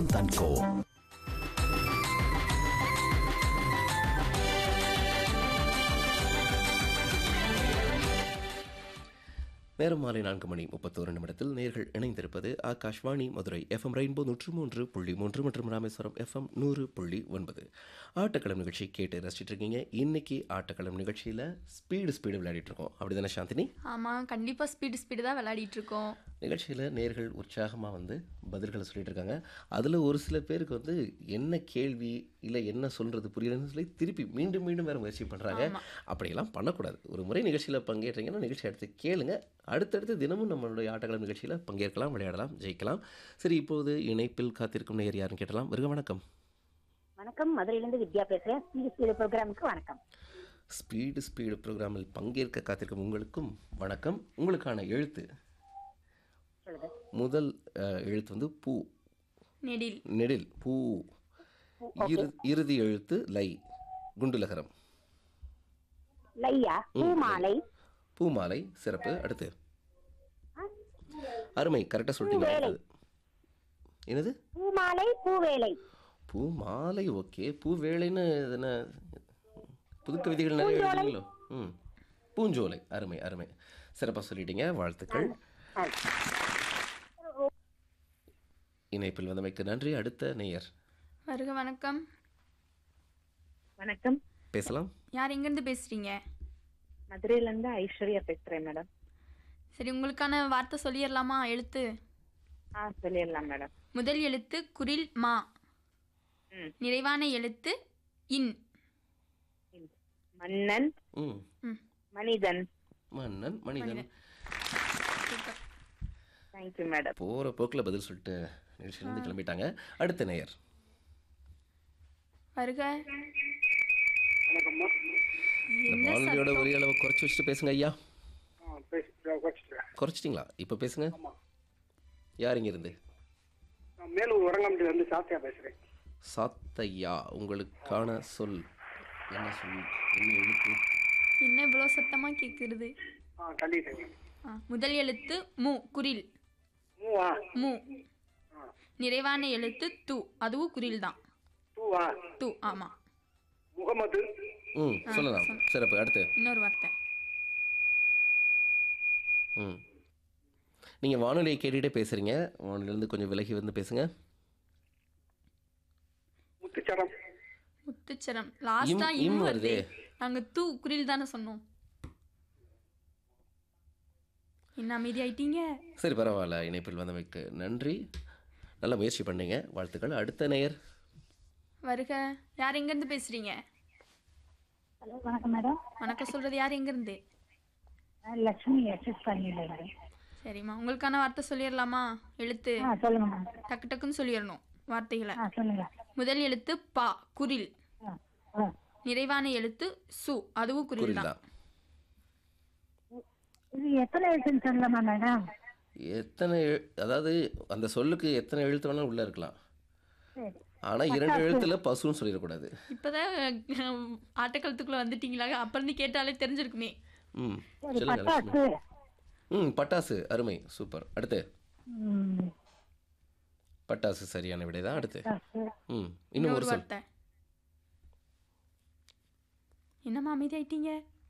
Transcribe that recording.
Tanco. நேரம் மாலை 4:31 நேர்கள் இணைந்திருப்பது ஆகாஷ்வாணி மதுரை எஃப்எம் ரெயின்போ 103.3 மற்றும் ராமேஸ்வரம் எஃப்எம் 100.9. ஆட்டக்களம் நிகழ்ச்சி கேட்டு ரசிச்சுட்டு இருக்கீங்க. இன்னைக்கு ஆட்டக்களம் நிகழ்ச்சியில் ஸ்பீடு விளையாடிட்டு இருக்கோம். அப்படிதானே சாந்தினி? ஆமாம், கண்டிப்பாக ஸ்பீடு தான் விளையாடிட்டு இருக்கோம். நிகழ்ச்சியில் நேர்கள் உற்சாகமாக பதில்களை சொல்லிட்டு இருக்காங்க. அதில் ஒரு சில பேருக்கு என்ன கேள்வி இல்லை என்ன சொல்கிறது புரியலன்னு சொல்லி திருப்பி மீண்டும் வேறு முயற்சி பண்ணுறாங்க. அப்படியெல்லாம் பண்ணக்கூடாது. ஒரு முறை நிகழ்ச்சியில் பங்கேற்றீங்கன்னா நிகழ்ச்சி அடுத்து கேளுங்க. அடுத்தடுத்து தினமும் நம்மளுடைய ஆட்டக்களம் நிகழ்ச்சியில் பங்கேற்கலாம், விளையாடலாம், ஜெயிக்கலாம். சரி, இப்போது இணைப்பில் காத்திருக்கும் நேயர் யாருன்னு கேட்டலாம். வணக்கம். வணக்கம், மதுரையிலிருந்து வித்யா பேசுறேன். ஸ்பீடு ப்ரோக்ராமுக்கு வணக்கம். ஸ்பீடு ப்ரோக்ராமில் பங்கேற்க காத்திருக்கும் உங்களுக்கும் வணக்கம். உங்களுக்கான எழுத்து முதல் எழுத்து பூ. நெடில் பூ. இறுதி எழுத்து லை, குண்டுலகரம். லையா? பூமாலை. பூமாலை சிறப்பு. அடுத்து அருமை, கரெக்டாக சொல்லிட்டீங்க. என்னது? பூமாலை, பூவேலை. பூமாலை ஓகே. பூவேளைன்னு என்ன புதுக்க விதிகள் நிறைய எழுதுங்களோ? பூஞ்சோலை. அருமை சிறப்பாக சொல்லிட்டீங்க, வாழ்த்துக்கள். இணைப்பில் வந்தமைக்கு நன்றி. அடுத்த நேயர் வணக்கம். வணக்கம், பேசலாம். யார் எங்கேருந்து பேசுறீங்க? மதுரையிலிருந்து ஐஸ்வர்யா பேசுறேன் மேடம். சரி, உங்களுக்கான வார்த்தை சொல்லிடலாமா? எழுத்து சொல்லிடலாம் மேடம். முதல் எழுத்து குரில் மா. நிறைவான எழுத்து இன். மன்னன். மனிதன். மனிதன். Thank you madam. போகிற போக்கில் பதில் சொல்லிட்டு நிகழ்ச்சியிலேருந்து கிளம்பிட்டாங்க. அடுத்த நேயர் வருக. இந்த வானொலியோட ஒரே அளவு குறைச்சி வச்சுட்டு பேசுங்க ஐயா. குறைச்சிட்டிங்களா? இப்போ பேசுங்க. யார் இங்க இருந்து? மேலூர் வரங்காமட்டிலிருந்து சாத்தையா பேசுறேன். சாத்தையா, உங்களுக்கான சொல் என்ன சொல்? என்ன எழுத்து? என்ன இவ்வளோ சத்தமாக கேட்குறது? முதல் எழுத்து மு, குரில். மு. நிறைவான எழுத்து து, அதுவும் குரில் தான். து. ஆமா. முகமது. சொல்லலாம். சிறப்பு. அடுத்து இன்னொரு வார்த்தை. நீங்க வானொலியை கேட்டுட்டே பேசுறீங்க. வானொலியிலிருந்து கொஞ்சம் விலகி பேசுங்க. முத்துச்சரம். முத்துச்சரம். லாஸ்டா இம் வருதே. நாங்க து குரில் தானே சொன்னோம். என்ன அமைதி ஆயிட்டீங்க? சரி, பரவாயில்ல. இணைப்பில் வந்தமைக்கு நன்றி. நல்ல முயற்சி பண்ணீங்க, வாழ்த்துக்கள். அடுத்த நேயர் வருக. யார் எங்கேருந்து பேசுறீங்க? ஹலோ, வணக்கம் மேடம். வணக்கம் சொல்றது யார் எங்கேருந்து? லட்சுமி எஸ்எஸ் பண்ணிடுறேன். சரிம்மா, உங்களுக்கான வார்த்தை சொல்லிடலாமா? எழுத்து சொல்லுங்க. டக்குன்னு சொல்லிடணும் வார்த்தைகளை. சொல்லுங்க. முதல் எழுத்து பா, குரில். நிறைவான எழுத்து சு, அதுவும் குரில் தான். இது எத்தனை எழுத்துன்னு சொல்லலாமா மேடம்? எத்தனை அதாவது அந்த சொல்லுக்கு எத்தனை எழுத்து வேணாலும் உள்ள இருக்கலாம். ஆனா 2 எழுத்துல பசுன்னு சொல்லிடக்கூடாது. இப்பதான் ஆட்டக்காலத்துக்குள்ள வந்துட்டீங்களா? அப்புறம் கேட்டாலே தெரிஞ்சிருக்குமே. பட்டாசு. அருமை, சூப்பர். அடுத்து பட்டாசு சரியான விடைதான். அடுத்து இன்னும் ஒரு சொல். என்னம்மா அமைதி ஆயிட்டீங்க?